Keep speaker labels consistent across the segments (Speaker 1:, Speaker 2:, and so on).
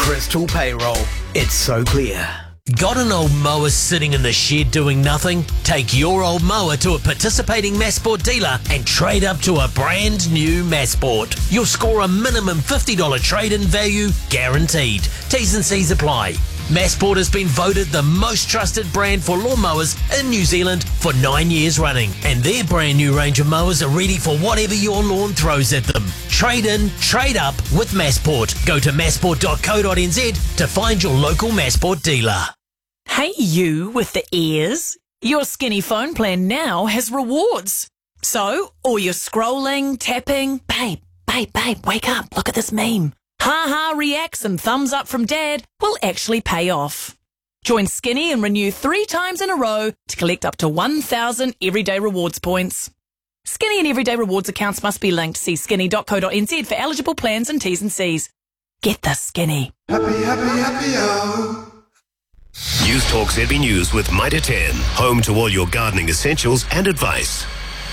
Speaker 1: Crystal Payroll. It's so clear.
Speaker 2: Got an old mower sitting in the shed doing nothing? Take your old mower to a participating Massport dealer and trade up to a brand new Massport. You'll score a minimum $50 trade-in value guaranteed. T's and C's apply. Massport has been voted the most trusted brand for lawnmowers in New Zealand for 9 years running, and their brand new range of mowers are ready for whatever your lawn throws at them. Trade in, trade up with Massport. Go to massport.co.nz to find your local Massport dealer.
Speaker 3: Hey you with the ears. Your Skinny phone plan now has rewards. So, all your scrolling, tapping, babe, wake up, look at this meme. Ha reacts and thumbs up from dad will actually pay off. Join Skinny and renew 3 times in a row to collect up to 1,000 Everyday Rewards points. Skinny and Everyday Rewards accounts must be linked. See skinny.co.nz for eligible plans and T's and C's. Get the Skinny.
Speaker 4: Happy,
Speaker 5: News Talk ZB News with Mitre 10, home to all your gardening essentials and advice.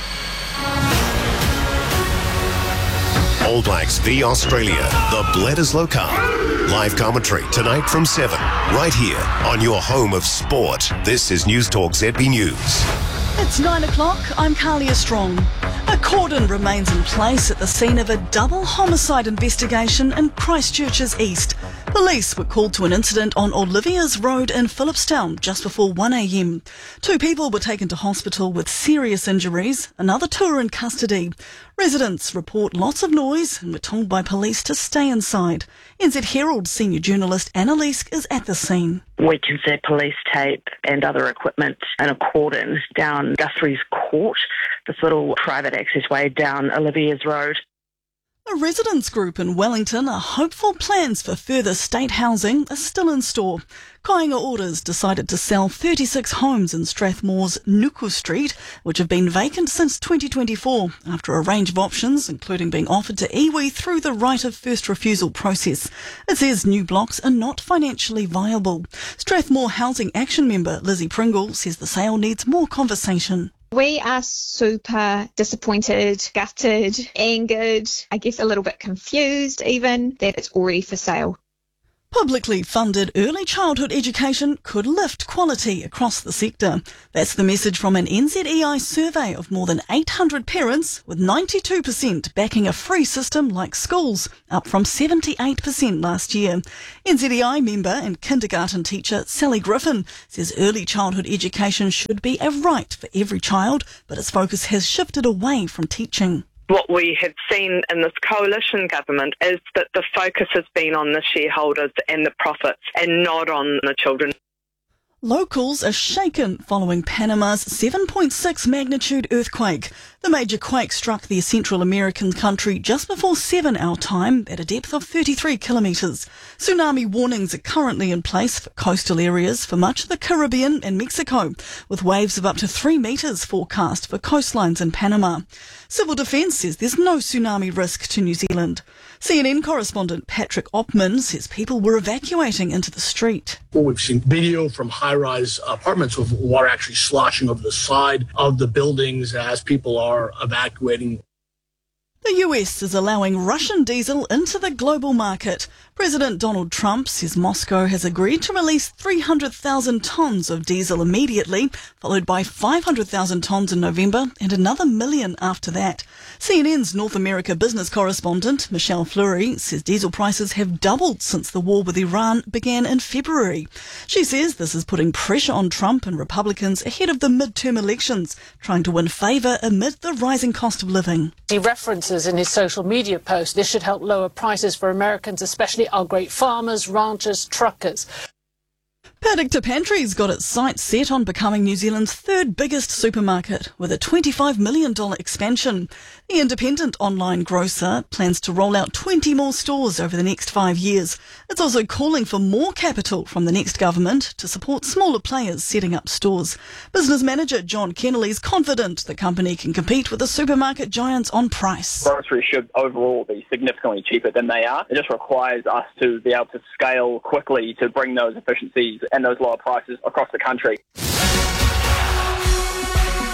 Speaker 5: All Blacks v Australia, the Bledisloe Cup. Live commentary tonight from 7, right here on your home of sport. This is News Talk ZB News.
Speaker 6: It's 9 o'clock. I'm Carlia Strong. A cordon remains in place at the scene of a double homicide investigation in Christchurch's east. Police were called to an incident on Olivia's Road in Phillipstown just before 1 a.m. 2 people were taken to hospital with serious injuries. Another 2 are in custody. Residents report lots of noise and were told by police to stay inside. NZ Herald senior journalist Anna Leask is at the scene.
Speaker 7: We can see police tape and other equipment and a cordon down Guthrie's Court, this little private accessway down Olivia's Road.
Speaker 6: A residents group in Wellington are hopeful plans for further state housing are still in store. Kāinga Orders decided to sell 36 homes in Strathmore's Nuku Street, which have been vacant since 2024, after a range of options, including being offered to iwi through the right of first refusal process. It says new blocks are not financially viable. Strathmore Housing Action member Lizzie Pringle says the sale needs more conversation.
Speaker 8: We are super disappointed, gutted, angered, I guess a little bit confused even, that it's already for sale.
Speaker 6: Publicly funded early childhood education could lift quality across the sector. That's the message from an NZEI survey of more than 800 parents, with 92% backing a free system like schools, up from 78% last year. NZEI member and kindergarten teacher Sally Griffin says early childhood education should be a right for every child, but its focus has shifted away from teaching.
Speaker 7: What we have seen in this coalition government is that the focus has been on the shareholders and the profits and not on the children.
Speaker 6: Locals are shaken following Panama's 7.6 magnitude earthquake. The major quake struck the Central American country just before 7 our time at a depth of 33 kilometres. Tsunami warnings are currently in place for coastal areas for much of the Caribbean and Mexico, with waves of up to 3 metres forecast for coastlines in Panama. Civil Defence says there's no tsunami risk to New Zealand. CNN correspondent Patrick Opman says people were evacuating into the street.
Speaker 9: Well, we've seen video from high-rise apartments with water actually sloshing over the side of the buildings as people are evacuating.
Speaker 6: The US is allowing Russian diesel into the global market. President Donald Trump says Moscow has agreed to release 300,000 tonnes of diesel immediately, followed by 500,000 tonnes in November and another million after that. CNN's North America business correspondent Michelle Fleury says diesel prices have doubled since the war with Iran began in February. She says this is putting pressure on Trump and Republicans ahead of the midterm elections, trying to win favour amid the rising cost of living.
Speaker 10: He references in his social media post this should help lower prices for Americans, especially our great farmers, ranchers, truckers.
Speaker 6: Paddock to Pantry's got its sights set on becoming New Zealand's third biggest supermarket with a $25 million expansion. The independent online grocer plans to roll out 20 more stores over the next 5 years. It's also calling for more capital from the next government to support smaller players setting up stores. Business manager John Kennelly is confident the company can compete with the supermarket giants on price.
Speaker 11: Groceries should overall be significantly cheaper than they are. It just requires us to be able to scale quickly to bring those efficiencies and those lower prices across the country.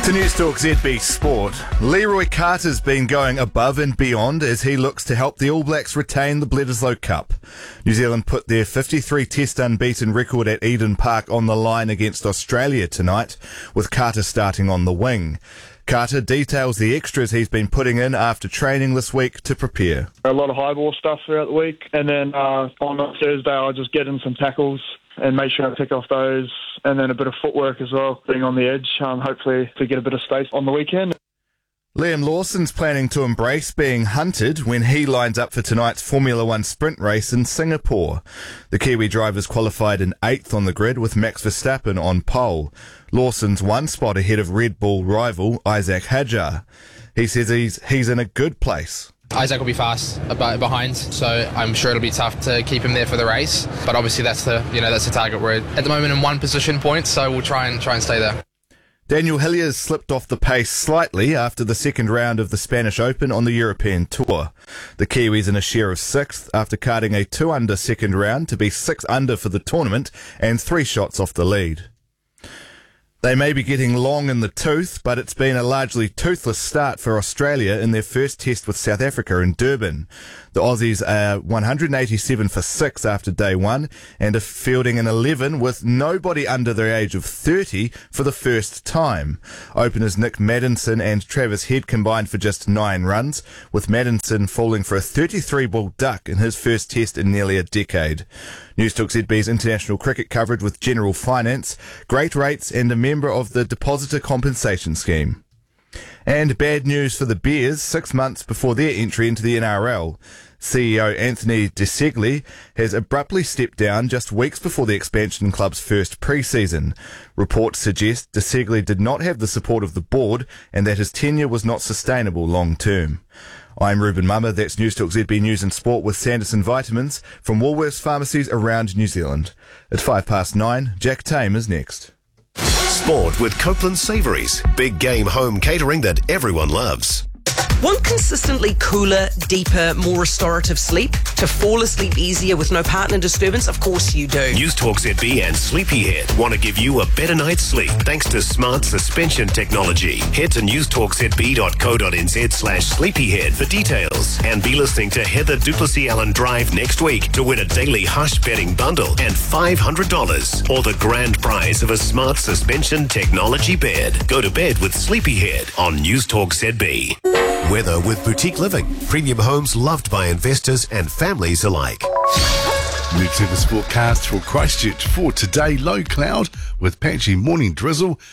Speaker 12: To News Talk ZB Sport, Leroy Carter's been going above and beyond as he looks to help the All Blacks retain the Bledisloe Cup. New Zealand put their 53-test unbeaten record at Eden Park on the line against Australia tonight, with Carter starting on the wing. Carter details the extras he's been putting in after training this week to prepare.
Speaker 13: A lot of high ball stuff throughout the week, and then on Thursday I'll just get in some tackles and make sure I pick off those, and then a bit of footwork as well, being on the edge, hopefully to get a bit of space on the weekend.
Speaker 12: Liam Lawson's planning to embrace being hunted when he lines up for tonight's Formula One sprint race in Singapore. The Kiwi driver's qualified in 8th on the grid with Max Verstappen on pole. Lawson's one spot ahead of Red Bull rival Isaac Hadjar. He says he's in a good place.
Speaker 14: Isaac will be fast behind, so I'm sure it'll be tough to keep him there for the race. But obviously that's the target. We're at the moment in one position point, so we'll try and stay there.
Speaker 12: Daniel Hilliers slipped off the pace slightly after the second round of the Spanish Open on the European Tour. The Kiwis in a share of 6th after carding a 2-under second round to be 6-under for the tournament and 3 shots off the lead. They may be getting long in the tooth, but it's been a largely toothless start for Australia in their first test with South Africa in Durban. The Aussies are 187 for 6 after day 1 and are fielding an 11 with nobody under the age of 30 for the first time. Openers Nick Maddinson and Travis Head combined for just 9 runs, with Maddinson falling for a 33-ball duck in his first test in nearly a decade. News Talk ZB's international cricket coverage with General Finance, great rates and a member of the Depositor Compensation Scheme. And bad news for the Bears 6 months before their entry into the NRL. CEO Anthony De Segli has abruptly stepped down just weeks before the expansion club's first pre-season. Reports suggest De Segli did not have the support of the board and that his tenure was not sustainable long term. I'm Ruben Mummer, that's News Talk ZB News and Sport with Sanderson Vitamins from Woolworths pharmacies around New Zealand. At 9:05, Jack Tame is next.
Speaker 5: Sport with Copeland Savouries, big game home catering that everyone loves.
Speaker 15: Want consistently cooler, deeper, more restorative sleep? To fall asleep easier with no partner disturbance? Of course you do.
Speaker 5: News Talk ZB and Sleepyhead want to give you a better night's sleep thanks to smart suspension technology. Head to newstalkzb.co.nz/sleepyhead for details and be listening to Heather Duplessis Allen Drive next week to win a daily Hush bedding bundle and $500 or the grand prize of a smart suspension technology bed. Go to bed with Sleepyhead on News Talk ZB. Weather with Boutique Living. Premium homes loved by investors and families alike.
Speaker 16: News Talk Sportcast for Christchurch for today. Low cloud with patchy morning drizzle.